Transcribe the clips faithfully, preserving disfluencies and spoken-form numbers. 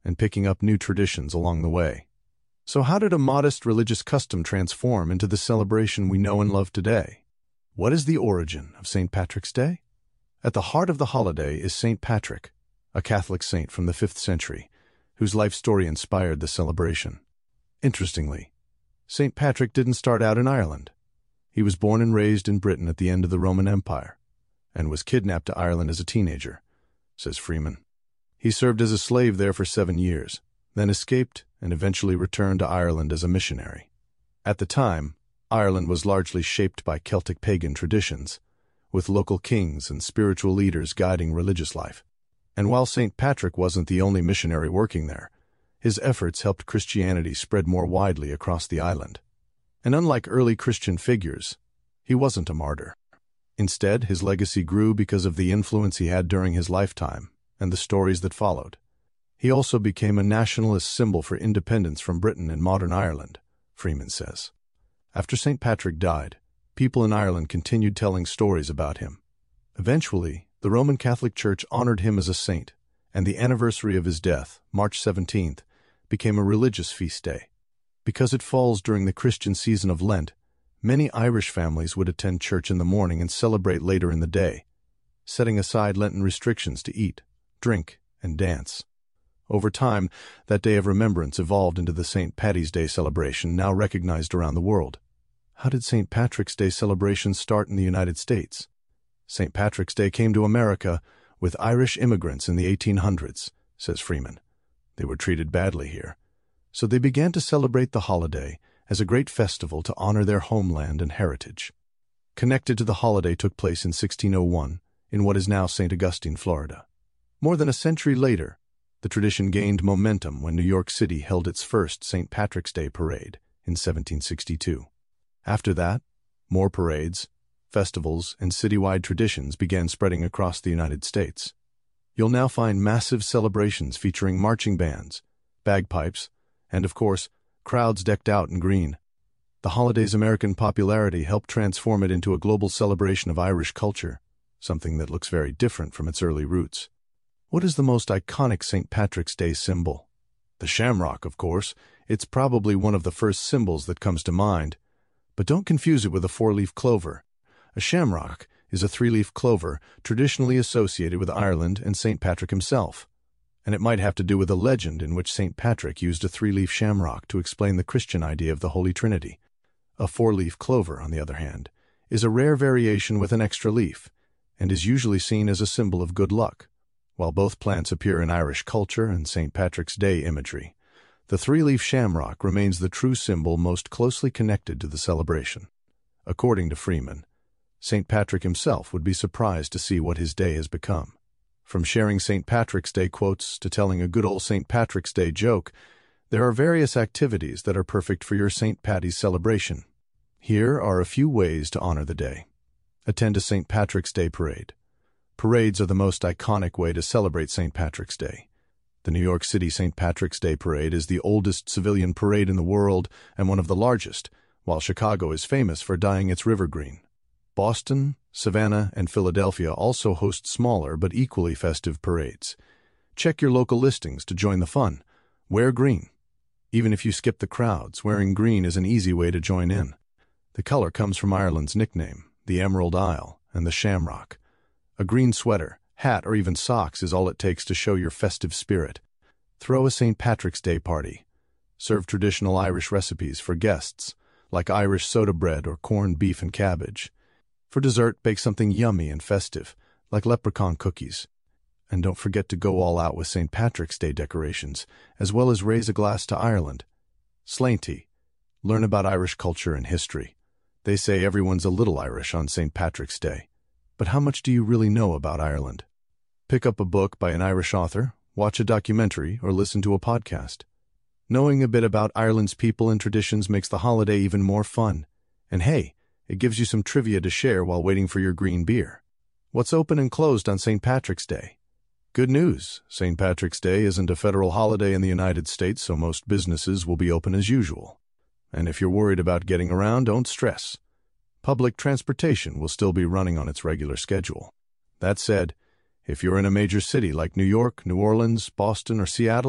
and picking up new traditions along the way. So how did a modest religious custom transform into the celebration we know and love today? What is the origin of Saint Patrick's Day? At the heart of the holiday is Saint Patrick, a Catholic saint from the fifth century, whose life story inspired the celebration. Interestingly, Saint Patrick didn't start out in Ireland. He was born and raised in Britain at the end of the Roman Empire, and was kidnapped to Ireland as a teenager, says Freeman. He served as a slave there for seven years, then escaped and eventually returned to Ireland as a missionary. At the time, Ireland was largely shaped by Celtic pagan traditions, with local kings and spiritual leaders guiding religious life. And while Saint Patrick wasn't the only missionary working there, his efforts helped Christianity spread more widely across the island. And unlike early Christian figures, he wasn't a martyr. Instead, his legacy grew because of the influence he had during his lifetime and the stories that followed. He also became a nationalist symbol for independence from Britain in modern Ireland, Freeman says. After Saint Patrick died, people in Ireland continued telling stories about him. Eventually, the Roman Catholic Church honored him as a saint, and the anniversary of his death, March seventeenth, became a religious feast day. Because it falls during the Christian season of Lent, many Irish families would attend church in the morning and celebrate later in the day, setting aside Lenten restrictions to eat, drink, and dance. Over time, that day of remembrance evolved into the Saint Paddy's Day celebration now recognized around the world. How did Saint Patrick's Day celebrations start in the United States? Saint Patrick's Day came to America with Irish immigrants in the eighteen hundreds, says Freeman. They were treated badly here, so they began to celebrate the holiday as a great festival to honor their homeland and heritage. Connected to the holiday took place in sixteen oh one in what is now Saint Augustine, Florida. More than a century later, the tradition gained momentum when New York City held its first Saint Patrick's Day parade in seventeen sixty-two. After that, more parades, festivals, and citywide traditions began spreading across the United States. You'll now find massive celebrations featuring marching bands, bagpipes, and, of course, crowds decked out in green. The holiday's American popularity helped transform it into a global celebration of Irish culture, something that looks very different from its early roots. What is the most iconic Saint Patrick's Day symbol? The shamrock, of course. It's probably one of the first symbols that comes to mind. But don't confuse it with a four-leaf clover. A shamrock is a three-leaf clover traditionally associated with Ireland and Saint Patrick himself. And it might have to do with a legend in which Saint Patrick used a three-leaf shamrock to explain the Christian idea of the Holy Trinity. A four-leaf clover, on the other hand, is a rare variation with an extra leaf, and is usually seen as a symbol of good luck. While both plants appear in Irish culture and Saint Patrick's Day imagery, the three-leaf shamrock remains the true symbol most closely connected to the celebration. According to Freeman, Saint Patrick himself would be surprised to see what his day has become. From sharing Saint Patrick's Day quotes to telling a good old Saint Patrick's Day joke, there are various activities that are perfect for your Saint Paddy's celebration. Here are a few ways to honor the day. Attend a Saint Patrick's Day parade. Parades are the most iconic way to celebrate Saint Patrick's Day. The New York City Saint Patrick's Day Parade is the oldest civilian parade in the world and one of the largest, while Chicago is famous for dyeing its river green. Boston, Savannah, and Philadelphia also host smaller but equally festive parades. Check your local listings to join the fun. Wear green. Even if you skip the crowds, wearing green is an easy way to join in. The color comes from Ireland's nickname, the Emerald Isle, and the shamrock. A green sweater, hat, or even socks is all it takes to show your festive spirit. Throw a Saint Patrick's Day party. Serve traditional Irish recipes for guests, like Irish soda bread or corned beef and cabbage. For dessert, bake something yummy and festive, like leprechaun cookies. And don't forget to go all out with Saint Patrick's Day decorations, as well as raise a glass to Ireland. Slainty. Learn about Irish culture and history. They say everyone's a little Irish on Saint Patrick's Day. But how much do you really know about Ireland? Pick up a book by an Irish author, watch a documentary, or listen to a podcast. Knowing a bit about Ireland's people and traditions makes the holiday even more fun. And hey, it gives you some trivia to share while waiting for your green beer. What's open and closed on Saint Patrick's Day? Good news! Saint Patrick's Day isn't a federal holiday in the United States, so most businesses will be open as usual. And if you're worried about getting around, don't stress. Public transportation will still be running on its regular schedule. That said, if you're in a major city like New York, New Orleans, Boston, or Seattle,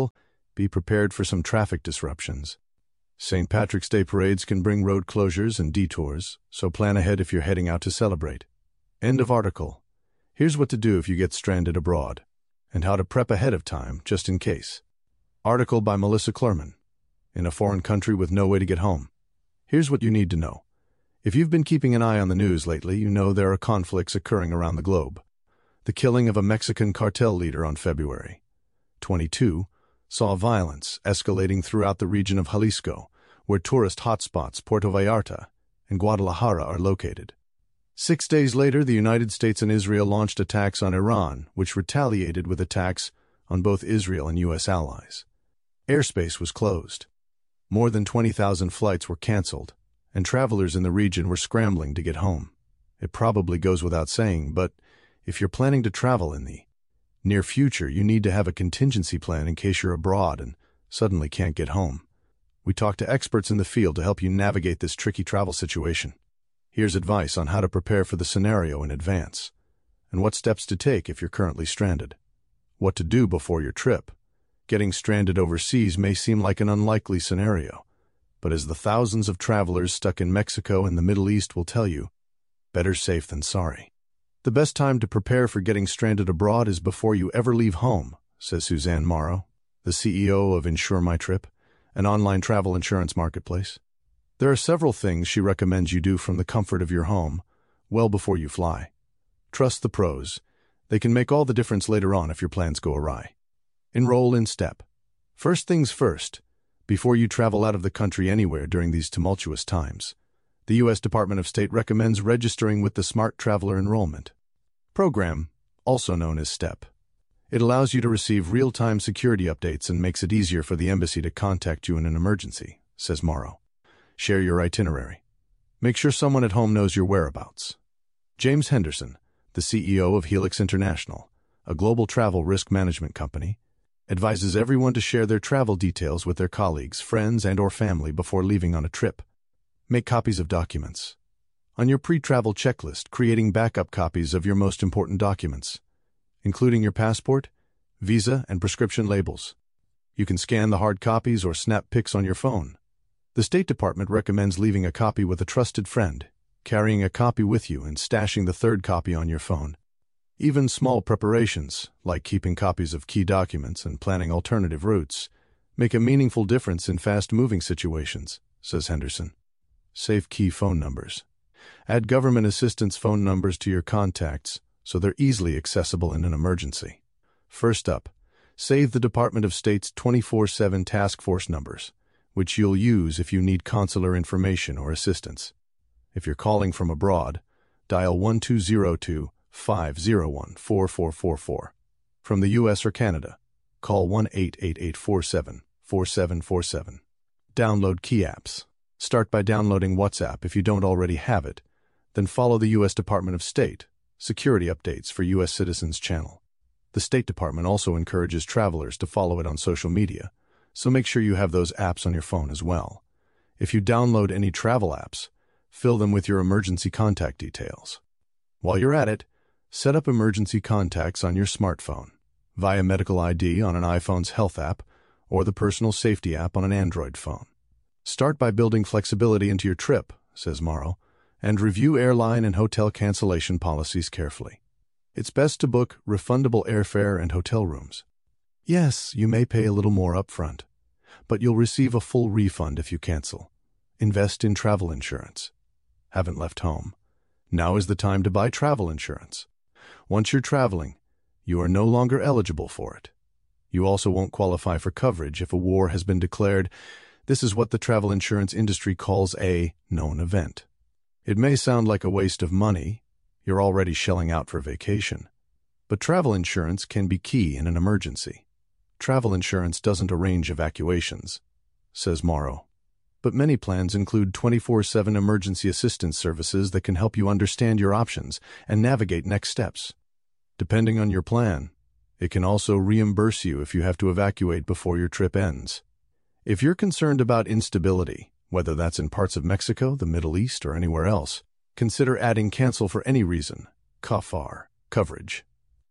Be prepared for some traffic disruptions. Saint Patrick's Day parades can bring road closures and detours, so plan ahead if you're heading out to celebrate. End of article. Here's what to do if you get stranded abroad, and how to prep ahead of time, just in case. Article by Melissa Clerman. In a foreign country with no way to get home. Here's what you need to know. If you've been keeping an eye on the news lately, you know there are conflicts occurring around the globe. The killing of a Mexican cartel leader on February twenty-second saw violence escalating throughout the region of Jalisco, where tourist hotspots Puerto Vallarta and Guadalajara are located. Six days later, the United States and Israel launched attacks on Iran, which retaliated with attacks on both Israel and U S allies. Airspace was closed. More than twenty thousand flights were canceled, and travelers in the region were scrambling to get home. It probably goes without saying, but if you're planning to travel in the near future, you need to have a contingency plan in case you're abroad and suddenly can't get home. We talked to experts in the field to help you navigate this tricky travel situation. Here's advice on how to prepare for the scenario in advance, and what steps to take if you're currently stranded. What to do before your trip. Getting stranded overseas may seem like an unlikely scenario, but as the thousands of travelers stuck in Mexico and the Middle East will tell you, better safe than sorry. The best time to prepare for getting stranded abroad is before you ever leave home, says Suzanne Morrow, the C E O of Insure My Trip, an online travel insurance marketplace. There are several things she recommends you do from the comfort of your home, well before you fly. Trust the pros. They can make all the difference later on if your plans go awry. Enroll in STEP. First things first, before you travel out of the country anywhere during these tumultuous times, the U S Department of State recommends registering with the Smart Traveler Enrollment Program, also known as STEP. It allows you to receive real-time security updates and makes it easier for the embassy to contact you in an emergency, says Morrow. Share your itinerary. Make sure someone at home knows your whereabouts. James Henderson, the C E O of Helix International, a global travel risk management company, advises everyone to share their travel details with their colleagues, friends, and or family before leaving on a trip. Make copies of documents. On your pre-travel checklist, creating backup copies of your most important documents, including your passport, visa, and prescription labels. You can scan the hard copies or snap pics on your phone. The State Department recommends leaving a copy with a trusted friend, carrying a copy with you, and stashing the third copy on your phone. Even small preparations, like keeping copies of key documents and planning alternative routes, make a meaningful difference in fast-moving situations, says Henderson. Save key phone numbers. Add government assistance phone numbers to your contacts so they're easily accessible in an emergency. First up, save the Department of State's twenty-four seven task force numbers, which you'll use if you need consular information or assistance. If you're calling from abroad, dial one two zero two, five zero one, four four four four. From the U S or Canada, call one eight eight eight four seven, four seven four seven. Download key apps. Start by downloading WhatsApp if you don't already have it, then follow the U S Department of State Security Updates for U S Citizens channel. The State Department also encourages travelers to follow it on social media, so make sure you have those apps on your phone as well. If you download any travel apps, fill them with your emergency contact details. While you're at it, set up emergency contacts on your smartphone, via Medical I D on an iPhone's Health app or the Personal Safety app on an Android phone. Start by building flexibility into your trip, says Morrow, and review airline and hotel cancellation policies carefully. It's best to book refundable airfare and hotel rooms. Yes, you may pay a little more upfront, but you'll receive a full refund if you cancel. Invest in travel insurance. Haven't left home? Now is the time to buy travel insurance. Once you're traveling, you are no longer eligible for it. You also won't qualify for coverage if a war has been declared. This is what the travel insurance industry calls a known event. It may sound like a waste of money. You're already shelling out for vacation. But travel insurance can be key in an emergency. Travel insurance doesn't arrange evacuations, says Morrow. But many plans include twenty-four seven emergency assistance services that can help you understand your options and navigate next steps. Depending on your plan, it can also reimburse you if you have to evacuate before your trip ends. If you're concerned about instability, whether that's in parts of Mexico, the Middle East, or anywhere else, consider adding cancel for any reason, C A F A R, coverage.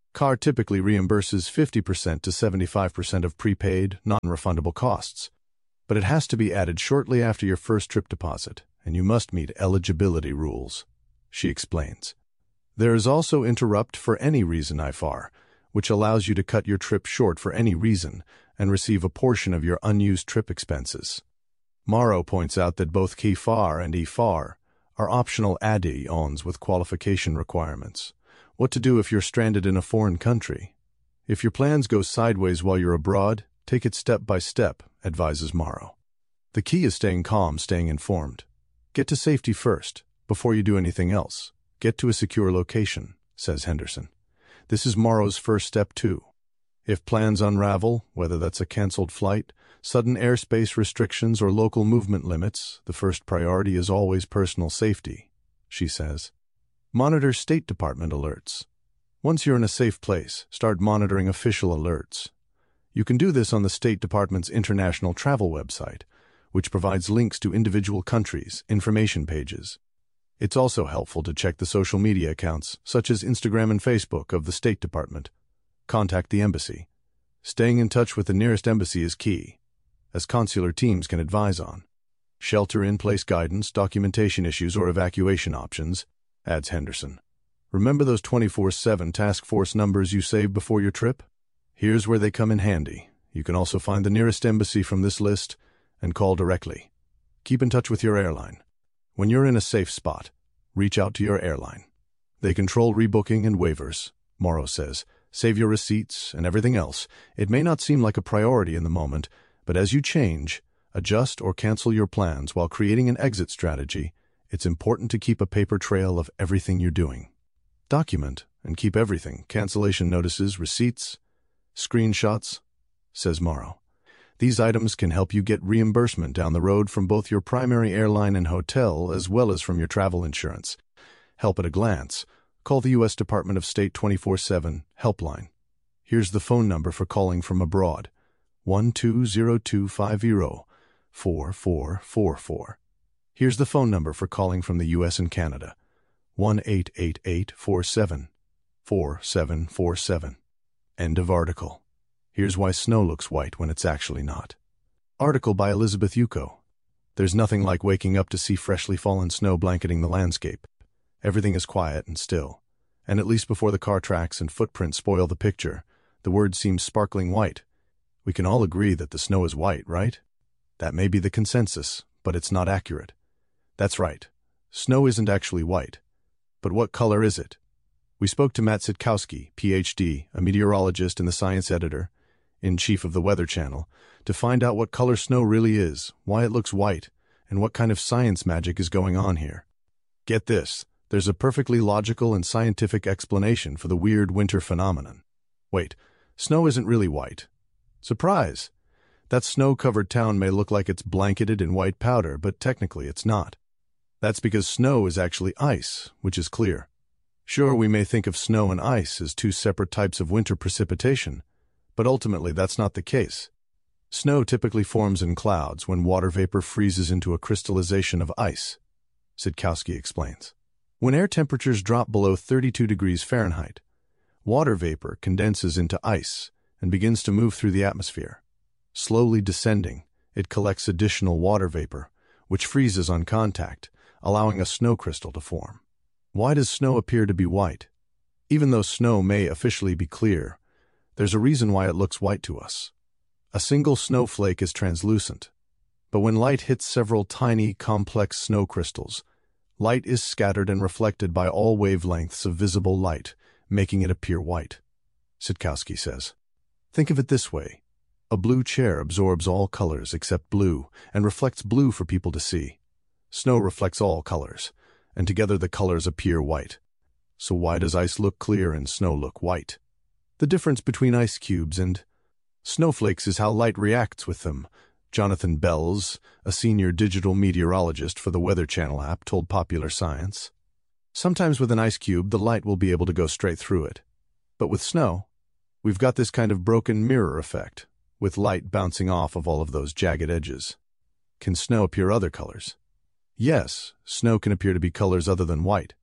C A R typically reimburses fifty percent to seventy-five percent of prepaid, non-refundable costs, but it has to be added shortly after your first trip deposit, and you must meet eligibility rules, she explains. There is also Interrupt for Any Reason I F A R, which allows you to cut your trip short for any reason and receive a portion of your unused trip expenses. Morrow points out that both K F A R and I F A R are optional add-ons with qualification requirements. What to do if you're stranded in a foreign country? If your plans go sideways while you're abroad, take it step by step, advises Morrow. The key is staying calm, staying informed. Get to safety first, before you do anything else. Get to a secure location, says Henderson. This is Morrow's first step too. If plans unravel, whether that's a cancelled flight, sudden airspace restrictions, or local movement limits, the first priority is always personal safety, she says. Monitor State Department alerts. Once you're in a safe place, start monitoring official alerts. You can do this on the State Department's international travel website, which provides links to individual countries' information pages. It's also helpful to check the social media accounts, such as Instagram and Facebook, of the State Department. Contact the embassy. Staying in touch with the nearest embassy is key, as consular teams can advise on shelter-in-place guidance, documentation issues, or evacuation options, adds Henderson. Remember those twenty-four seven task force numbers you saved before your trip? Here's where they come in handy. You can also find the nearest embassy from this list and call directly. Keep in touch with your airline. When you're in a safe spot, reach out to your airline. They control rebooking and waivers, Morrow says. Save your receipts and everything else. It may not seem like a priority in the moment, but as you change, adjust, or cancel your plans while creating an exit strategy, it's important to keep a paper trail of everything you're doing. Document and keep everything, cancellation notices, receipts, screenshots, says Morrow. These items can help you get reimbursement down the road from both your primary airline and hotel, as well as from your travel insurance. Help at a glance. Call the U S Department of State twenty-four seven helpline. Here's the phone number for calling from abroad. one two zero two five zero four four four four. Here's the phone number for calling from the U S and Canada. one eight eight eight four seven four seven four seven. End of article. Here's why snow looks white when it's actually not. Article by Elizabeth Yuko. There's nothing like waking up to see freshly fallen snow blanketing the landscape. Everything is quiet and still, and at least before the car tracks and footprints spoil the picture, the word seems sparkling white. We can all agree that the snow is white, right? That may be the consensus, but it's not accurate. That's right. Snow isn't actually white. But what color is it? We spoke to Matt Sitkowski, P H D, a meteorologist and the science editor in chief of the Weather Channel, to find out what color snow really is, why it looks white, and what kind of science magic is going on here. Get this. There's a perfectly logical and scientific explanation for the weird winter phenomenon. Wait, snow isn't really white. Surprise! That snow-covered town may look like it's blanketed in white powder, but technically it's not. That's because snow is actually ice, which is clear. Sure, we may think of snow and ice as two separate types of winter precipitation, but ultimately that's not the case. Snow typically forms in clouds when water vapor freezes into a crystallization of ice, Sitkowski explains. When air temperatures drop below thirty-two degrees Fahrenheit, water vapor condenses into ice and begins to move through the atmosphere. Slowly descending, it collects additional water vapor, which freezes on contact, allowing a snow crystal to form. Why does snow appear to be white? Even though snow may officially be clear, there's a reason why it looks white to us. A single snowflake is translucent, but when light hits several tiny, complex snow crystals, light is scattered and reflected by all wavelengths of visible light, making it appear white, Sitkowski says. Think of it this way. A blue chair absorbs all colors except blue and reflects blue for people to see. Snow reflects all colors, and together the colors appear white. So why does ice look clear and snow look white? The difference between ice cubes and snowflakes is how light reacts with them. Jonathan Bells, a senior digital meteorologist for the Weather Channel app, told Popular Science. Sometimes with an ice cube, the light will be able to go straight through it. But with snow, we've got this kind of broken mirror effect, with light bouncing off of all of those jagged edges. Can snow appear other colors? Yes, snow can appear to be colors other than white.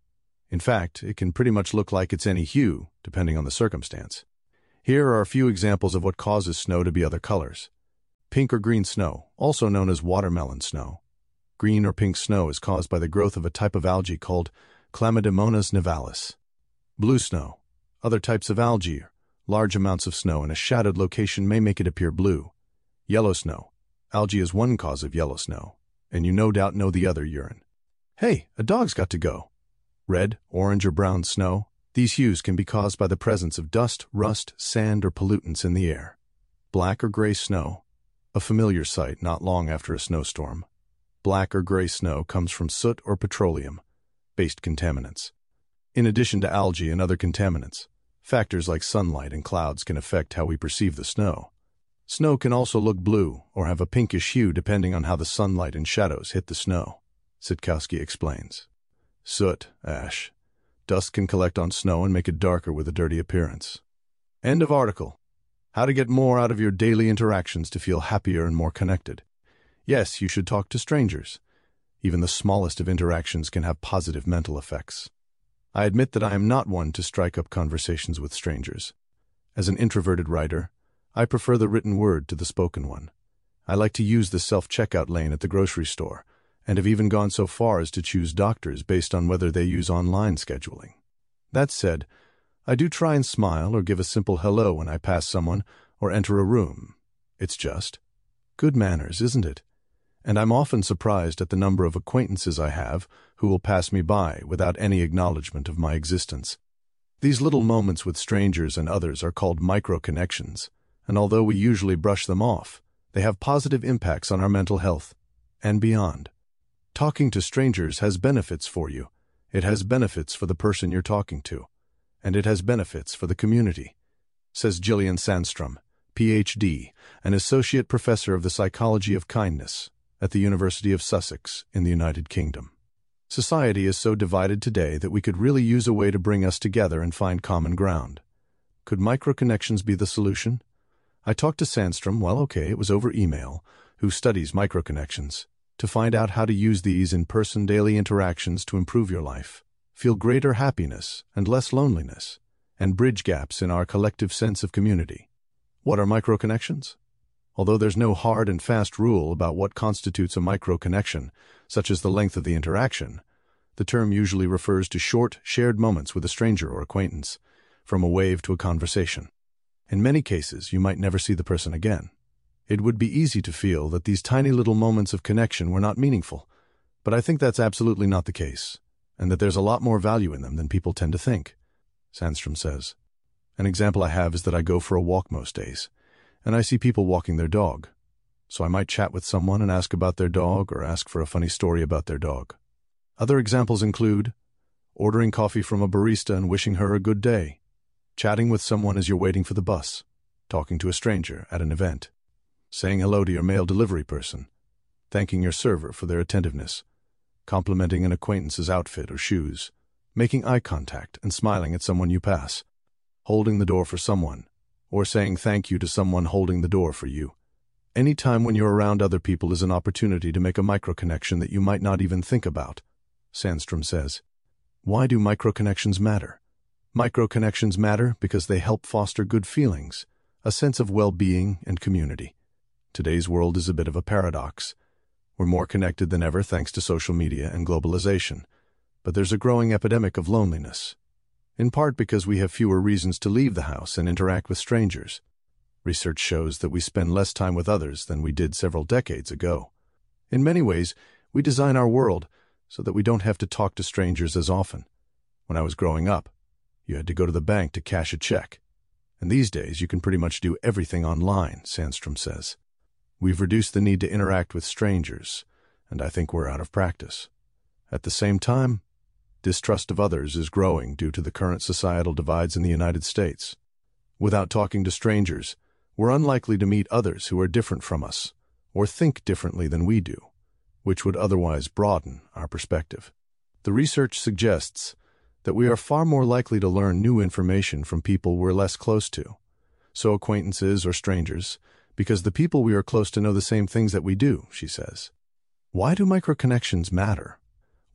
In fact, it can pretty much look like it's any hue, depending on the circumstance. Here are a few examples of what causes snow to be other colors. Pink or green snow, also known as watermelon snow. Green or pink snow is caused by the growth of a type of algae called Chlamydomonas nivalis. Blue snow. Other types of algae, large amounts of snow in a shadowed location may make it appear blue. Yellow snow. Algae is one cause of yellow snow, and you no doubt know the other, urine. Hey, a dog's got to go. Red, orange, or brown snow. These hues can be caused by the presence of dust, rust, sand, or pollutants in the air. Black or gray snow. A familiar sight not long after a snowstorm. Black or gray snow comes from soot or petroleum-based contaminants. In addition to algae and other contaminants, factors like sunlight and clouds can affect how we perceive the snow. Snow can also look blue or have a pinkish hue depending on how the sunlight and shadows hit the snow, Sitkowski explains. Soot, ash. Dust can collect on snow and make it darker with a dirty appearance. End of article. How to get more out of your daily interactions to feel happier and more connected. Yes, you should talk to strangers. Even the smallest of interactions can have positive mental effects. I admit that I am not one to strike up conversations with strangers. As an introverted writer, I prefer the written word to the spoken one. I like to use the self-checkout lane at the grocery store, and have even gone so far as to choose doctors based on whether they use online scheduling. That said, I do try and smile or give a simple hello when I pass someone or enter a room. It's just good manners, isn't it? And I'm often surprised at the number of acquaintances I have who will pass me by without any acknowledgement of my existence. These little moments with strangers and others are called micro-connections, and although we usually brush them off, they have positive impacts on our mental health and beyond. Talking to strangers has benefits for you. It has benefits for the person you're talking to, and it has benefits for the community, says Gillian Sandstrom, P H D, an associate professor of the psychology of kindness at the University of Sussex in the United Kingdom. Society is so divided today that we could really use a way to bring us together and find common ground. Could micro-connections be the solution? I talked to Sandstrom, well, okay, it was over email, who studies micro-connections, to find out how to use these in-person daily interactions to improve your life, feel greater happiness and less loneliness, and bridge gaps in our collective sense of community. What are micro-connections? Although there's no hard and fast rule about what constitutes a micro-connection, such as the length of the interaction, the term usually refers to short, shared moments with a stranger or acquaintance, from a wave to a conversation. In many cases, you might never see the person again. It would be easy to feel that these tiny little moments of connection were not meaningful, but I think that's absolutely not the case, and that there's a lot more value in them than people tend to think, Sandstrom says. An example I have is that I go for a walk most days, and I see people walking their dog. So I might chat with someone and ask about their dog or ask for a funny story about their dog. Other examples include ordering coffee from a barista and wishing her a good day, chatting with someone as you're waiting for the bus, talking to a stranger at an event, saying hello to your mail delivery person, thanking your server for their attentiveness, complimenting an acquaintance's outfit or shoes, making eye contact and smiling at someone you pass, holding the door for someone, or saying thank you to someone holding the door for you. Any time when you're around other people is an opportunity to make a micro-connection that you might not even think about, Sandstrom says. Why do micro-connections matter? Micro-connections matter because they help foster good feelings, a sense of well-being and community. Today's world is a bit of a paradox. We're more connected than ever thanks to social media and globalization, but there's a growing epidemic of loneliness, in part because we have fewer reasons to leave the house and interact with strangers. Research shows that we spend less time with others than we did several decades ago. In many ways, we design our world so that we don't have to talk to strangers as often. When I was growing up, you had to go to the bank to cash a check, and these days you can pretty much do everything online, Sandstrom says. We've reduced the need to interact with strangers, and I think we're out of practice. At the same time, distrust of others is growing due to the current societal divides in the United States. Without talking to strangers, we're unlikely to meet others who are different from us, or think differently than we do, which would otherwise broaden our perspective. The research suggests that we are far more likely to learn new information from people we're less close to, so acquaintances or strangers, because the people we are close to know the same things that we do, she says. Why do micro-connections matter?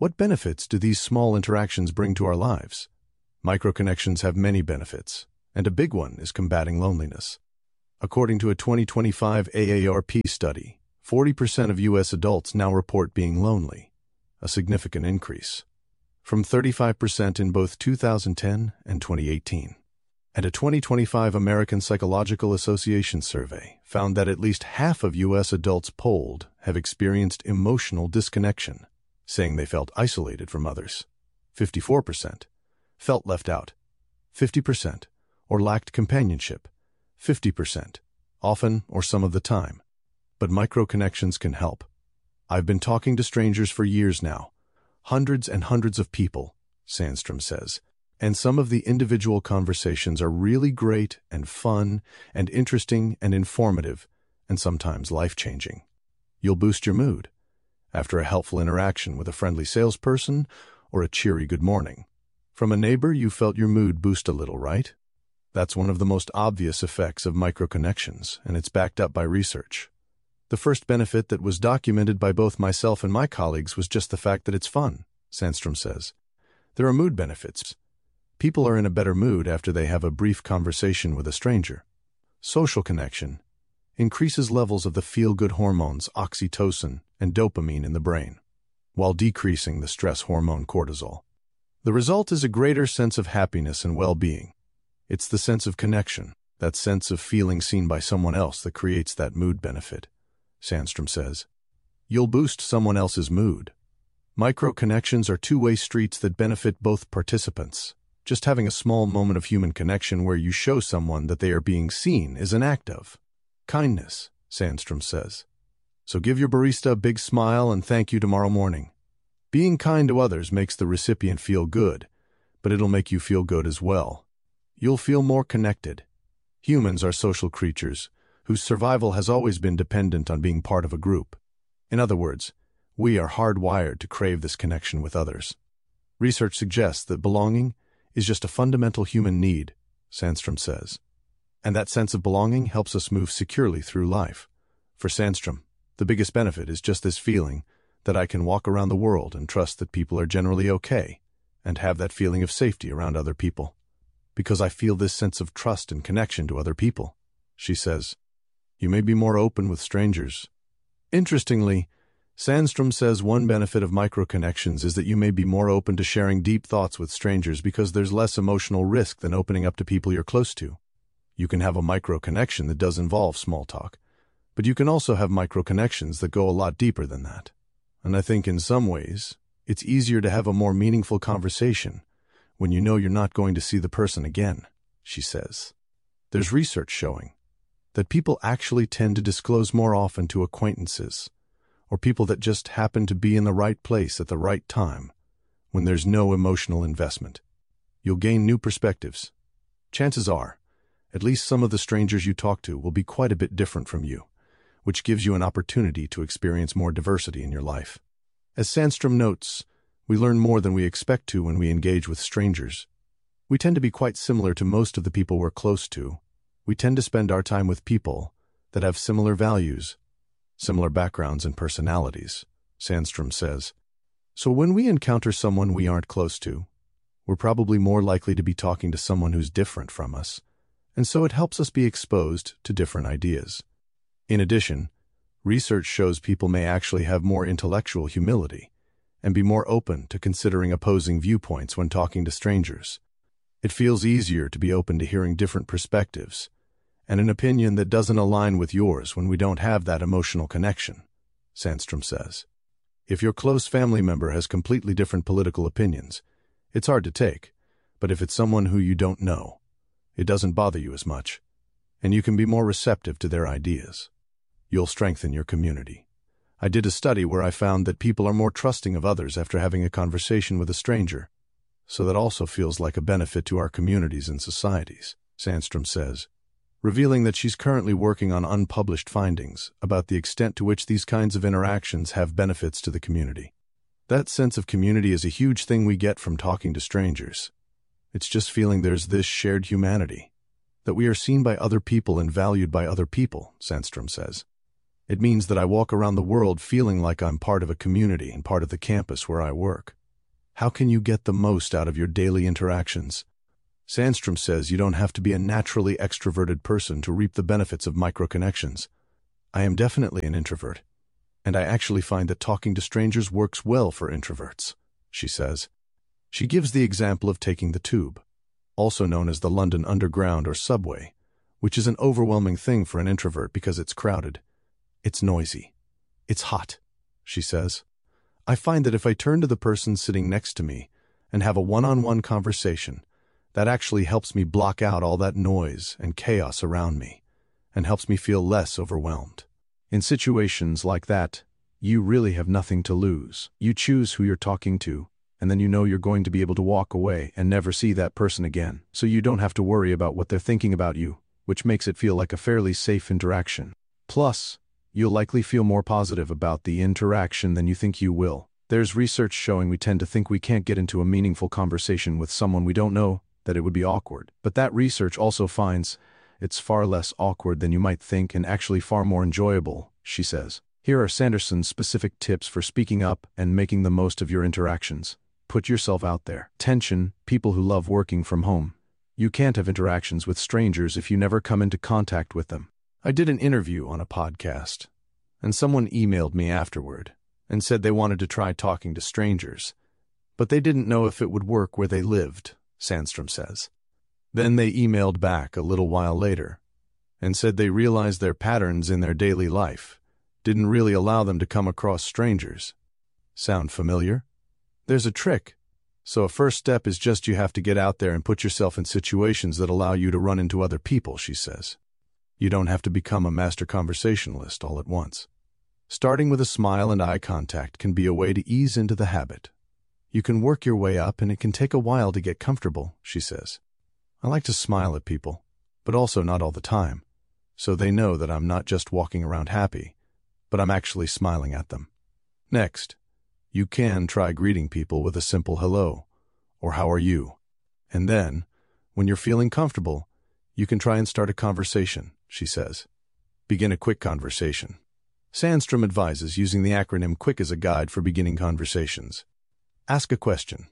What benefits do these small interactions bring to our lives? Microconnections have many benefits, and a big one is combating loneliness. According to a twenty twenty-five A A R P study, forty percent of U S adults now report being lonely, a significant increase, from thirty-five percent in both two thousand ten and twenty eighteen. And a twenty twenty-five American Psychological Association survey found that at least half of U S adults polled have experienced emotional disconnection, saying they felt isolated from others. fifty-four percent felt left out, fifty percent or lacked companionship, fifty percent often or some of the time. But microconnections can help. I've been talking to strangers for years now, hundreds and hundreds of people, Sandstrom says, and some of the individual conversations are really great and fun and interesting and informative and sometimes life-changing. You'll boost your mood after a helpful interaction with a friendly salesperson or a cheery good morning. From a neighbor, you felt your mood boost a little, right? That's one of the most obvious effects of microconnections, and it's backed up by research. The first benefit that was documented by both myself and my colleagues was just the fact that it's fun, Sandstrom says. There are mood benefits. People are in a better mood after they have a brief conversation with a stranger. Social connection increases levels of the feel-good hormones oxytocin and dopamine in the brain, while decreasing the stress hormone cortisol. The result is a greater sense of happiness and well-being. It's the sense of connection, that sense of feeling seen by someone else, that creates that mood benefit, Sandstrom says. You'll boost someone else's mood. Micro-connections are two-way streets that benefit both participants. Just having a small moment of human connection where you show someone that they are being seen is an act of kindness, Sandstrom says. So give your barista a big smile and thank you tomorrow morning. Being kind to others makes the recipient feel good, but it'll make you feel good as well. You'll feel more connected. Humans are social creatures whose survival has always been dependent on being part of a group. In other words, we are hardwired to crave this connection with others. Research suggests that belonging is just a fundamental human need, Sandstrom says. And that sense of belonging helps us move securely through life. For Sandstrom, the biggest benefit is just this feeling that I can walk around the world and trust that people are generally okay, and have that feeling of safety around other people. Because I feel this sense of trust and connection to other people, she says. You may be more open with strangers. Interestingly, Sandstrom says one benefit of microconnections is that you may be more open to sharing deep thoughts with strangers because there's less emotional risk than opening up to people you're close to. You can have a microconnection that does involve small talk, but you can also have microconnections that go a lot deeper than that. And I think in some ways, it's easier to have a more meaningful conversation when you know you're not going to see the person again, she says. There's research showing that people actually tend to disclose more often to acquaintances or people that just happen to be in the right place at the right time when there's no emotional investment. You'll gain new perspectives. Chances are, at least some of the strangers you talk to will be quite a bit different from you, which gives you an opportunity to experience more diversity in your life. As Sandstrom notes, we learn more than we expect to when we engage with strangers. We tend to be quite similar to most of the people we're close to. We tend to spend our time with people that have similar values, similar backgrounds and personalities, Sandstrom says. So when we encounter someone we aren't close to, we're probably more likely to be talking to someone who's different from us, and so it helps us be exposed to different ideas. In addition, research shows people may actually have more intellectual humility and be more open to considering opposing viewpoints when talking to strangers. It feels easier to be open to hearing different perspectives and an opinion that doesn't align with yours when we don't have that emotional connection, Sandstrom says. If your close family member has completely different political opinions, it's hard to take, but if it's someone who you don't know, it doesn't bother you as much, and you can be more receptive to their ideas. You'll strengthen your community. I did a study where I found that people are more trusting of others after having a conversation with a stranger, so that also feels like a benefit to our communities and societies, Sandstrom says, revealing that she's currently working on unpublished findings about the extent to which these kinds of interactions have benefits to the community. That sense of community is a huge thing we get from talking to strangers. It's just feeling there's this shared humanity, that we are seen by other people and valued by other people, Sandstrom says. It means that I walk around the world feeling like I'm part of a community and part of the campus where I work. How can you get the most out of your daily interactions? Sandstrom says you don't have to be a naturally extroverted person to reap the benefits of microconnections. I am definitely an introvert, and I actually find that talking to strangers works well for introverts, she says. She gives the example of taking the tube, also known as the London Underground or subway, which is an overwhelming thing for an introvert because it's crowded. It's noisy. It's hot, she says. I find that if I turn to the person sitting next to me and have a one-on-one conversation, that actually helps me block out all that noise and chaos around me and helps me feel less overwhelmed. In situations like that, you really have nothing to lose. You choose who you're talking to, and then you know you're going to be able to walk away and never see that person again, so you don't have to worry about what they're thinking about you, which makes it feel like a fairly safe interaction. Plus, you'll likely feel more positive about the interaction than you think you will. There's research showing we tend to think we can't get into a meaningful conversation with someone we don't know, that it would be awkward. But that research also finds it's far less awkward than you might think and actually far more enjoyable, she says. Here are Sanderson's specific tips for speaking up and making the most of your interactions. Put yourself out there. Tension, people who love working from home. You can't have interactions with strangers if you never come into contact with them. I did an interview on a podcast, and someone emailed me afterward and said they wanted to try talking to strangers, but they didn't know if it would work where they lived, Sandstrom says. Then they emailed back a little while later and said they realized their patterns in their daily life didn't really allow them to come across strangers. Sound familiar? There's a trick. So a first step is just you have to get out there and put yourself in situations that allow you to run into other people, she says. You don't have to become a master conversationalist all at once. Starting with a smile and eye contact can be a way to ease into the habit. You can work your way up and it can take a while to get comfortable, she says. I like to smile at people, but also not all the time, so they know that I'm not just walking around happy, but I'm actually smiling at them. Next, you can try greeting people with a simple hello, or how are you? And then, when you're feeling comfortable, you can try and start a conversation, she says. Begin a quick conversation. Sandstrom advises using the acronym QUICK as a guide for beginning conversations. Ask a question.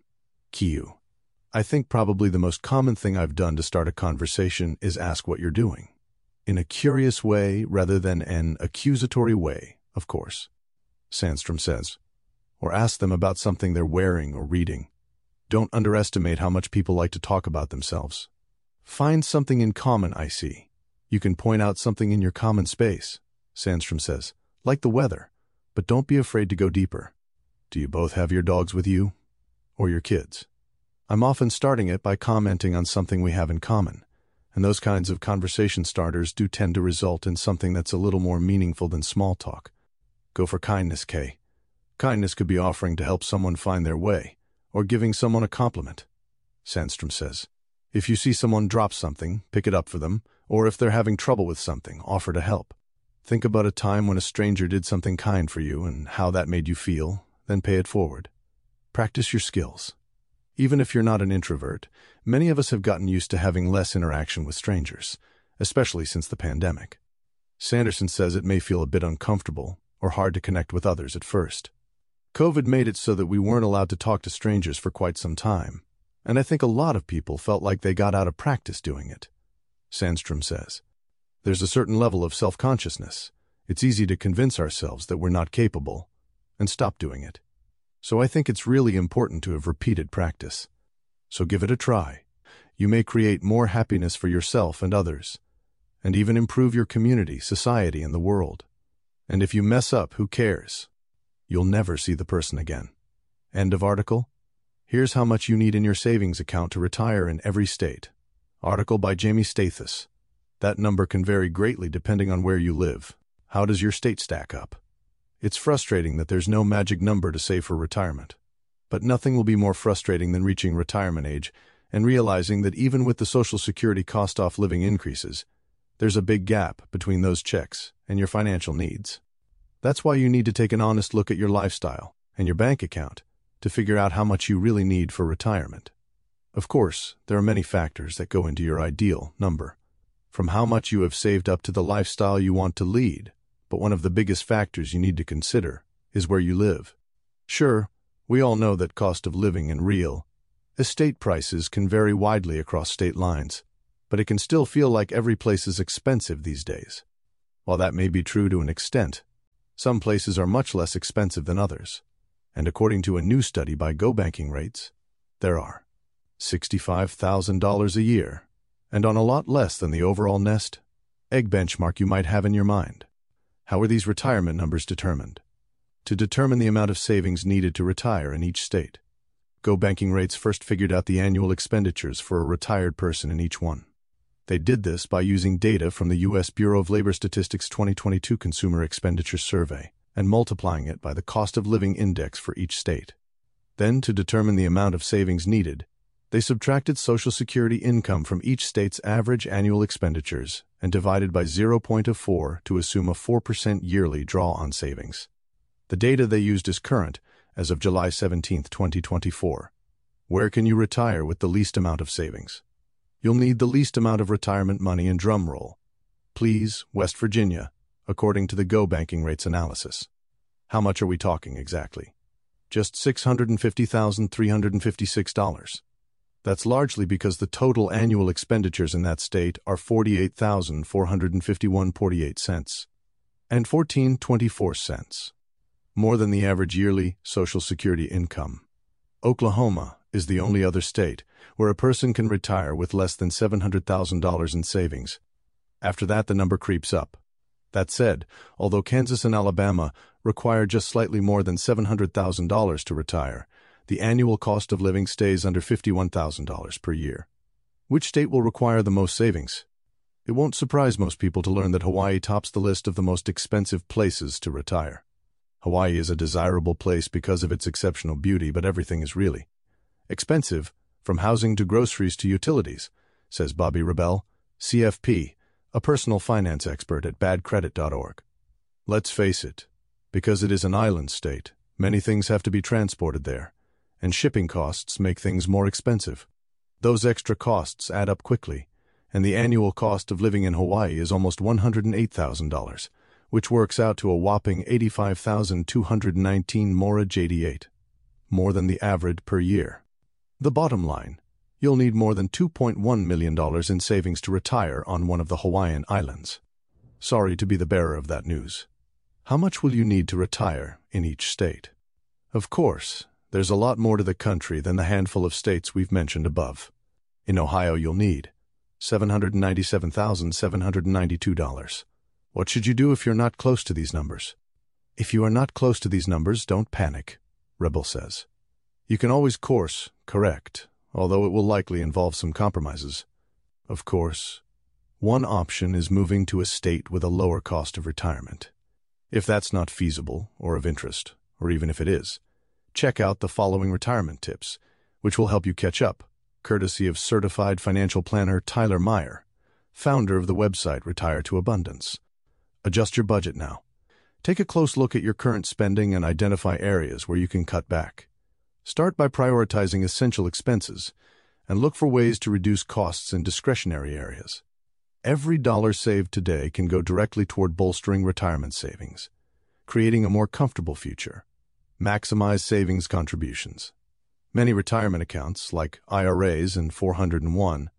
Q. I think probably the most common thing I've done to start a conversation is ask what you're doing. In a curious way rather than an accusatory way, of course, Sandstrom says. Or ask them about something they're wearing or reading. Don't underestimate how much people like to talk about themselves. Find something in common, I see. You can point out something in your common space, Sandstrom says, like the weather, but don't be afraid to go deeper. Do you both have your dogs with you? Or your kids? I'm often starting it by commenting on something we have in common, and those kinds of conversation starters do tend to result in something that's a little more meaningful than small talk. Go for kindness, Kay. Kindness could be offering to help someone find their way, or giving someone a compliment, Sandstrom says. If you see someone drop something, pick it up for them, or if they're having trouble with something, offer to help. Think about a time when a stranger did something kind for you and how that made you feel, then pay it forward. Practice your skills. Even if you're not an introvert, many of us have gotten used to having less interaction with strangers, especially since the pandemic. Sanderson says it may feel a bit uncomfortable or hard to connect with others at first. COVID made it so that we weren't allowed to talk to strangers for quite some time, and I think a lot of people felt like they got out of practice doing it, Sandstrom says. There's a certain level of self-consciousness. It's easy to convince ourselves that we're not capable and stop doing it. So I think it's really important to have repeated practice. So give it a try. You may create more happiness for yourself and others, and even improve your community, society, and the world. And if you mess up, who cares? You'll never see the person again. End of article. Here's how much you need in your savings account to retire in every state. Article by Jamie Stathis. That number can vary greatly depending on where you live. How does your state stack up? It's frustrating that there's no magic number to save for retirement. But nothing will be more frustrating than reaching retirement age and realizing that even with the Social Security cost-off living increases, there's a big gap between those checks and your financial needs. That's why you need to take an honest look at your lifestyle and your bank account to figure out how much you really need for retirement. Of course, there are many factors that go into your ideal number, from how much you have saved up to the lifestyle you want to lead, but one of the biggest factors you need to consider is where you live. Sure, we all know that cost of living and real estate prices can vary widely across state lines, but it can still feel like every place is expensive these days. While that may be true to an extent, some places are much less expensive than others, and according to a new study by GoBanking Rates, there are sixty-five thousand dollars a year, and on a lot less than the overall nest egg benchmark you might have in your mind. How are these retirement numbers determined? To determine the amount of savings needed to retire in each state, GoBanking Rates first figured out the annual expenditures for a retired person in each one. They did this by using data from the U S Bureau of Labor Statistics twenty twenty-two Consumer Expenditure Survey and multiplying it by the cost of living index for each state. Then, to determine the amount of savings needed, they subtracted Social Security income from each state's average annual expenditures and divided by zero point zero four to assume a four percent yearly draw on savings. The data they used is current, as of July seventeenth, twenty twenty-four. Where can you retire with the least amount of savings? You'll need the least amount of retirement money in drumroll. Please, West Virginia, according to the GoBanking Rates analysis. How much are we talking exactly? Just six hundred fifty thousand three hundred fifty-six dollars. That's largely because the total annual expenditures in that state are forty-eight thousand four hundred fifty-one dollars and forty-eight cents and fourteen dollars and twenty-four cents. More than the average yearly Social Security income. Oklahoma is the only other state where a person can retire with less than seven hundred thousand dollars in savings. After that, the number creeps up. That said, although Kansas and Alabama require just slightly more than seven hundred thousand dollars to retire, the annual cost of living stays under fifty-one thousand dollars per year. Which state will require the most savings? It won't surprise most people to learn that Hawaii tops the list of the most expensive places to retire. Hawaii is a desirable place because of its exceptional beauty, but everything is really expensive, from housing to groceries to utilities, says Bobby Rebel, C F P, a personal finance expert at bad credit dot org. Let's face it, because it is an island state, many things have to be transported there, and shipping costs make things more expensive. Those extra costs add up quickly, and the annual cost of living in Hawaii is almost one hundred eight thousand dollars, which works out to a whopping eighty-five thousand two hundred nineteen mortgage eighty-eight, more than the average per year. The bottom line, you'll need more than two point one million dollars in savings to retire on one of the Hawaiian Islands. Sorry to be the bearer of that news. How much will you need to retire in each state? Of course, there's a lot more to the country than the handful of states we've mentioned above. In Ohio, you'll need seven hundred ninety-seven thousand seven hundred ninety-two dollars. What should you do if you're not close to these numbers? If you are not close to these numbers, don't panic, Rebel says. You can always course correct, although it will likely involve some compromises. Of course, one option is moving to a state with a lower cost of retirement. If that's not feasible or of interest, or even if it is, check out the following retirement tips, which will help you catch up, courtesy of certified financial planner Tyler Meyer, founder of the website Retire to Abundance. Adjust your budget now. Take a close look at your current spending and identify areas where you can cut back. Start by prioritizing essential expenses and look for ways to reduce costs in discretionary areas. Every dollar saved today can go directly toward bolstering retirement savings, creating a more comfortable future. Maximize savings contributions. Many retirement accounts, like I R As and four oh one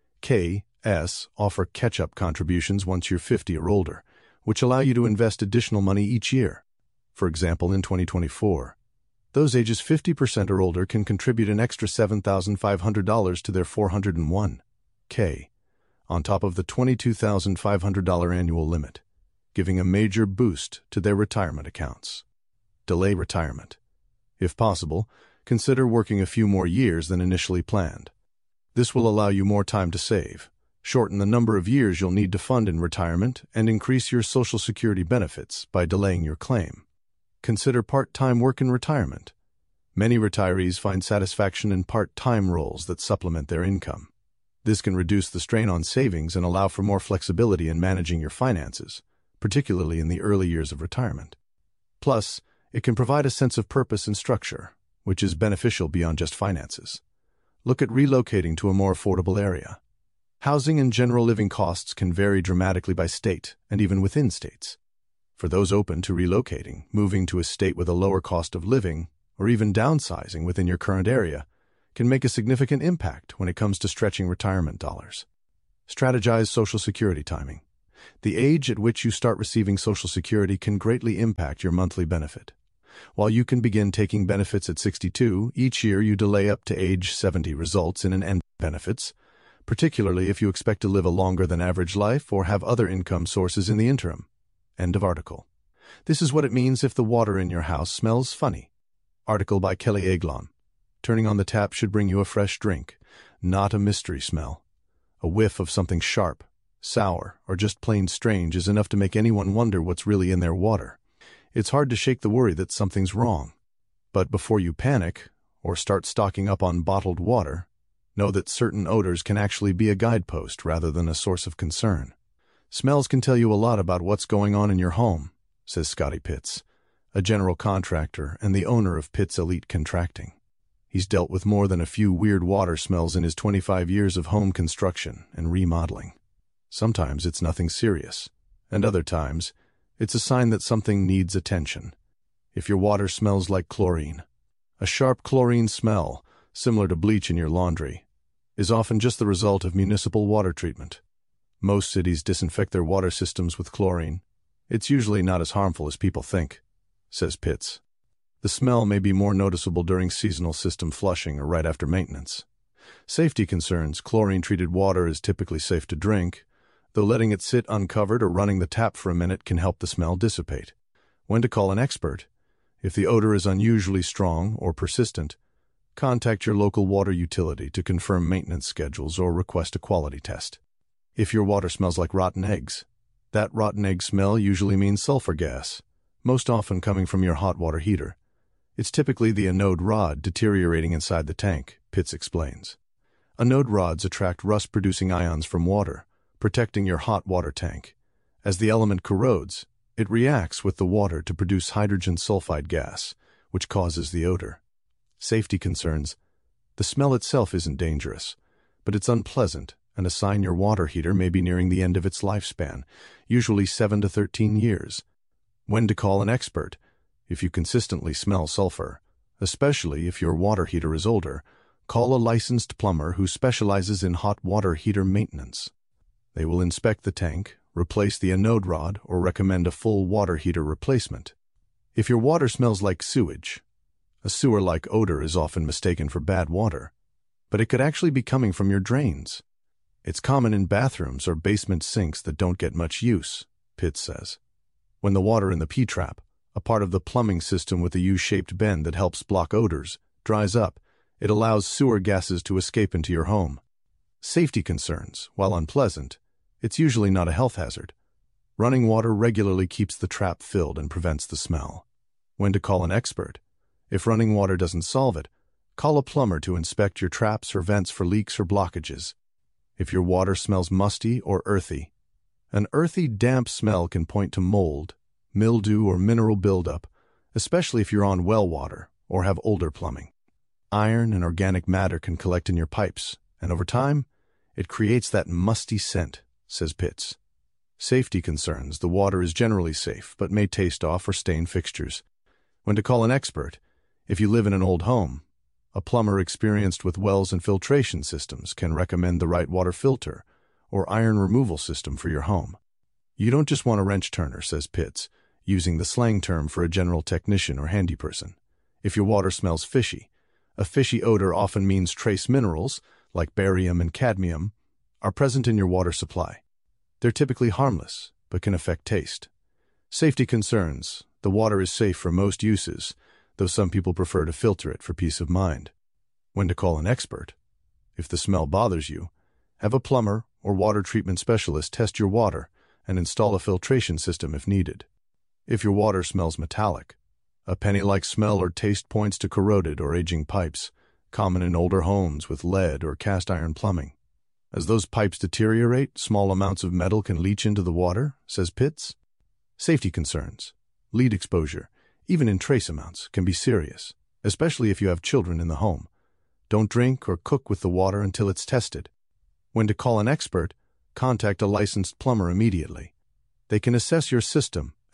k s, offer catch-up contributions once you're fifty or older, which allow you to invest additional money each year. For example, in twenty twenty-four, those ages fifty percent or older can contribute an extra seven thousand five hundred dollars to their four oh one k, on top of the twenty-two thousand five hundred dollars annual limit, giving a major boost to their retirement accounts. Delay retirement. If possible, consider working a few more years than initially planned. This will allow you more time to save, shorten the number of years you'll need to fund in retirement, and increase your Social Security benefits by delaying your claim. Consider part-time work in retirement. Many retirees find satisfaction in part-time roles that supplement their income. This can reduce the strain on savings and allow for more flexibility in managing your finances, particularly in the early years of retirement. Plus, it can provide a sense of purpose and structure, which is beneficial beyond just finances. Look at relocating to a more affordable area. Housing and general living costs can vary dramatically by state and even within states. For those open to relocating, moving to a state with a lower cost of living, or even downsizing within your current area, can make a significant impact when it comes to stretching retirement dollars. Strategize Social Security timing. The age at which you start receiving Social Security can greatly impact your monthly benefit. While you can begin taking benefits at sixty-two, each year you delay up to age seventy results in an end benefits, particularly if you expect to live a longer than average life or have other income sources in the interim. End of article. This is what it means if the water in your house smells funny. Article by Kelly Eglon. Turning on the tap should bring you a fresh drink, not a mystery smell. A whiff of something sharp, sour, or just plain strange is enough to make anyone wonder what's really in their water. It's hard to shake the worry that something's wrong. But before you panic, or start stocking up on bottled water, know that certain odors can actually be a guidepost rather than a source of concern. Smells can tell you a lot about what's going on in your home, says Scotty Pitts, a general contractor and the owner of Pitts Elite Contracting. He's dealt with more than a few weird water smells in his twenty-five years of home construction and remodeling. Sometimes it's nothing serious, and other times it's a sign that something needs attention. If your water smells like chlorine, a sharp chlorine smell, similar to bleach in your laundry, is often just the result of municipal water treatment. Most cities disinfect their water systems with chlorine. It's usually not as harmful as people think, says Pitts. The smell may be more noticeable during seasonal system flushing or right after maintenance. Safety concerns: chlorine-treated water is typically safe to drink, though letting it sit uncovered or running the tap for a minute can help the smell dissipate. When to call an expert: if the odor is unusually strong or persistent, contact your local water utility to confirm maintenance schedules or request a quality test. If your water smells like rotten eggs, that rotten egg smell usually means sulfur gas, most often coming from your hot water heater. It's typically the anode rod deteriorating inside the tank, Pitts explains. Anode rods attract rust-producing ions from water, protecting your hot water tank. As the element corrodes, it reacts with the water to produce hydrogen sulfide gas, which causes the odor. Safety concerns: the smell itself isn't dangerous, but it's unpleasant and a sign your water heater may be nearing the end of its lifespan, usually seven to thirteen years. When to call an expert: if you consistently smell sulfur, especially if your water heater is older, call a licensed plumber who specializes in hot water heater maintenance. They will inspect the tank, replace the anode rod, or recommend a full water heater replacement. If your water smells like sewage, a sewer-like odor is often mistaken for bad water, but it could actually be coming from your drains. It's common in bathrooms or basement sinks that don't get much use, Pitts says. When the water in the P-trap, a part of the plumbing system with a U-shaped bend that helps block odors, dries up, it allows sewer gases to escape into your home. Safety concerns: while unpleasant, it's usually not a health hazard. Running water regularly keeps the trap filled and prevents the smell. When to call an expert: if running water doesn't solve it, call a plumber to inspect your traps or vents for leaks or blockages. If your water smells musty or earthy, an earthy, damp smell can point to mold, mildew, or mineral buildup, especially if you're on well water or have older plumbing. Iron and organic matter can collect in your pipes, and over time, it creates that musty scent, says Pitts. Safety concerns: the water is generally safe, but may taste off or stain fixtures. When to call an expert: if you live in an old home, a plumber experienced with wells and filtration systems can recommend the right water filter or iron removal system for your home. You don't just want a wrench turner, says Pitts, using the slang term for a general technician or handy person. If your water smells fishy, a fishy odor often means trace minerals, like barium and cadmium, are present in your water supply. They're typically harmless, but can affect taste. Safety concerns: the water is safe for most uses, though some people prefer to filter it for peace of mind. When to call an expert: if the smell bothers you, have a plumber or water treatment specialist test your water and install a filtration system if needed. If your water smells metallic, a penny-like smell or taste points to corroded or aging pipes, common in older homes with lead or cast iron plumbing. As those pipes deteriorate, small amounts of metal can leach into the water, says Pitts. Safety concerns: lead exposure, even in trace amounts, can be serious, especially if you have children in the home. Don't drink or cook with the water until it's tested. When to call an expert: contact a licensed plumber immediately. They can assess your system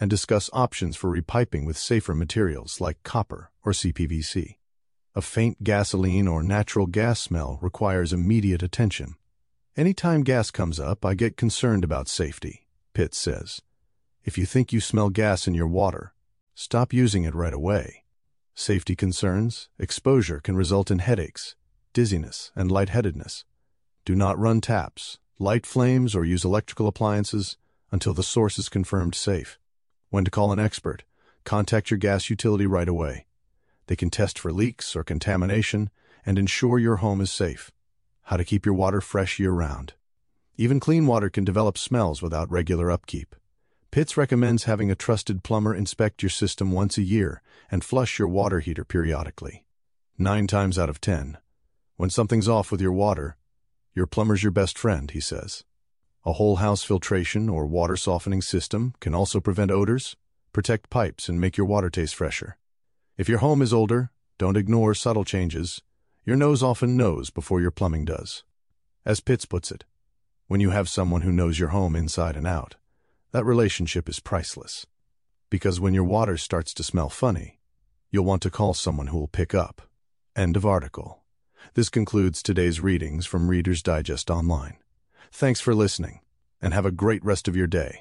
and discuss options for repiping with safer materials like copper or C P V C. A faint gasoline or natural gas smell requires immediate attention. Anytime gas comes up, I get concerned about safety, Pitts says. If you think you smell gas in your water, stop using it right away. Safety concerns, exposure can result in headaches, dizziness, and lightheadedness. Do not run taps, light flames, or use electrical appliances until the source is confirmed safe. When to call an expert, contact your gas utility right away. They can test for leaks or contamination and ensure your home is safe. How to keep your water fresh year-round. Even clean water can develop smells without regular upkeep. Pitts recommends having a trusted plumber inspect your system once a year and flush your water heater periodically. Nine times out of ten, when something's off with your water, your plumber's your best friend, he says. A whole house filtration or water softening system can also prevent odors, protect pipes, and make your water taste fresher. If your home is older, don't ignore subtle changes. Your nose often knows before your plumbing does. As Pitts puts it, when you have someone who knows your home inside and out, that relationship is priceless. Because when your water starts to smell funny, you'll want to call someone who will pick up. End of article. This concludes today's readings from Reader's Digest Online. Thanks for listening, and have a great rest of your day.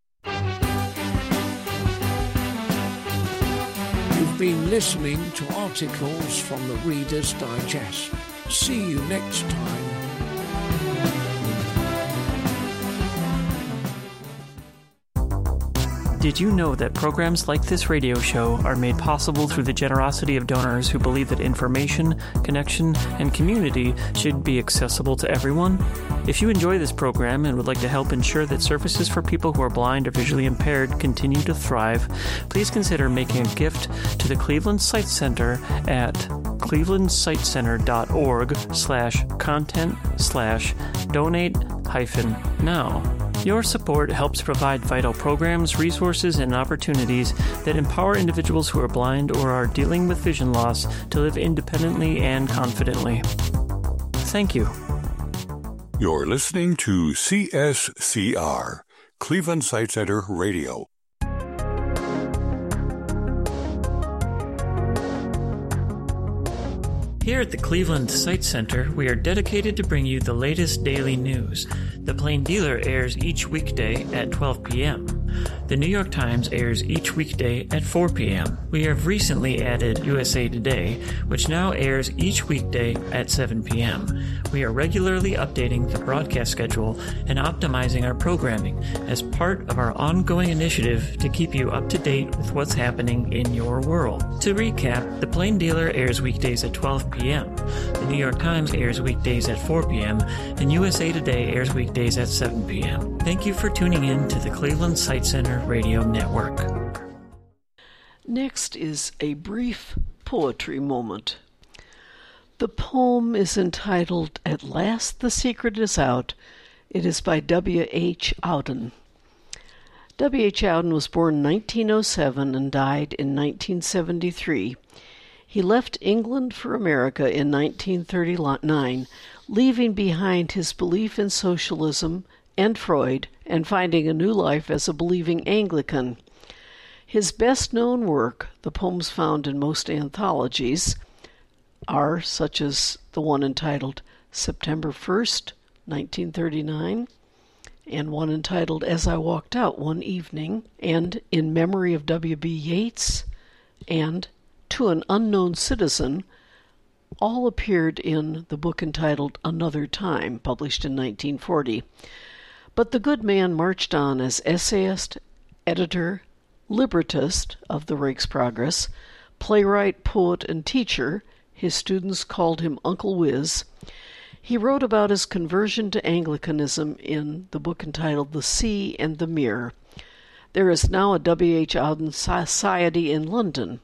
You've been listening to articles from the Reader's Digest. See you next time. Did you know that programs like this radio show are made possible through the generosity of donors who believe that information, connection, and community should be accessible to everyone? If you enjoy this program and would like to help ensure that services for people who are blind or visually impaired continue to thrive, please consider making a gift to the Cleveland Sight Center at clevelandsightcenter.org slash content slash donate hyphen now. Your support helps provide vital programs, resources, and opportunities that empower individuals who are blind or are dealing with vision loss to live independently and confidently. Thank you. You're listening to C S C R, Cleveland Sight Center Radio. Here at the Cleveland Sight Center, we are dedicated to bring you the latest daily news. The Plain Dealer airs each weekday at twelve p.m. The New York Times airs each weekday at four p.m. We have recently added U S A Today, which now airs each weekday at seven p.m. We are regularly updating the broadcast schedule and optimizing our programming as part of our ongoing initiative to keep you up to date with what's happening in your world. To recap, The Plain Dealer airs weekdays at twelve p.m. The New York Times airs weekdays at four p.m. and U S A Today airs weekdays at seven p.m. Thank you for tuning in to the Cleveland Sight Center Radio Network. Next is a brief poetry moment. The poem is entitled At Last the Secret is Out. It is by W H Auden. W H Auden was born in nineteen oh seven and died in nineteen seventy-three. He left England for America in nineteen thirty-nine, leaving behind his belief in socialism and Freud, and finding a new life as a believing Anglican. His best-known work, the poems found in most anthologies, are such as the one entitled September first, nineteen thirty-nine, and one entitled As I Walked Out One Evening, and In Memory of W B Yeats, and To an Unknown Citizen, all appeared in the book entitled Another Time, published in nineteen forty. But the good man marched on as essayist, editor, librettist of the Rake's playwright, poet, and teacher. His students called him Uncle Wiz. He wrote about his conversion to Anglicanism in the book entitled The Sea and the Mirror. There is now a W H Auden Society in London.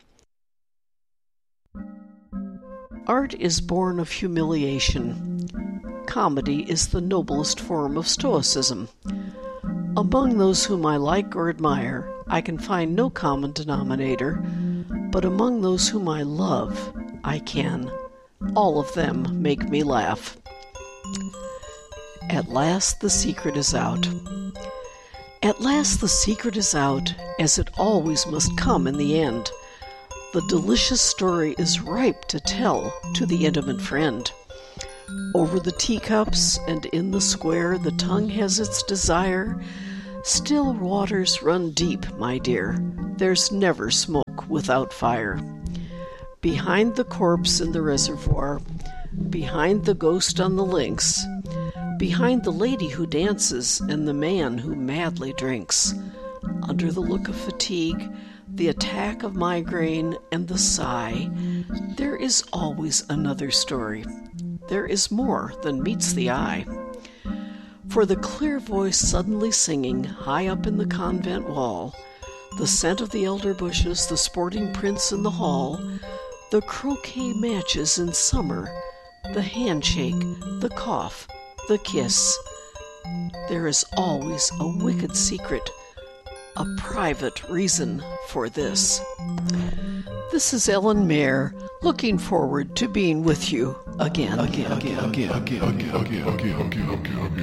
Art is born of humiliation. Comedy is the noblest form of Stoicism. Among those whom I like or admire, I can find no common denominator, but among those whom I love, I can. All of them make me laugh. At last the secret is out. At last the secret is out, as it always must come in the end. The delicious story is ripe to tell to the intimate friend. Over the teacups and in the square the tongue has its desire. Still waters run deep, my dear. There's never smoke without fire. Behind the corpse in the reservoir, behind the ghost on the links, behind the lady who dances and the man who madly drinks, under the look of fatigue, the attack of migraine, and the sigh, there is always another story. There is more than meets the eye. For the clear voice suddenly singing high up in the convent wall, the scent of the elder bushes, the sporting prince in the hall, the croquet matches in summer, the handshake, the cough, the kiss. There is always a wicked secret, a private reason for this. This is Ellen Mayer, looking forward to being with you again, again, again, again, again, again, again, again, again.